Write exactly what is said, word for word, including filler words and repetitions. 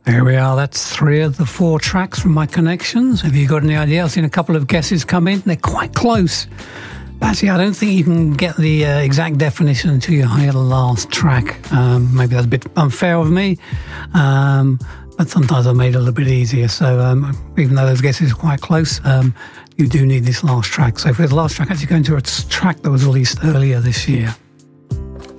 There we are. That's three of the four tracks from My Connections. Have you got any idea? I've seen a couple of guesses come in. They're quite close. Actually, I don't think you can get the uh, exact definition until you hear the last track. Um, maybe that's a bit unfair of me, um, but sometimes I made it a little bit easier. So um, even though those guesses are quite close, um, you do need this last track. So for the last track, actually going to a track that was released earlier this year.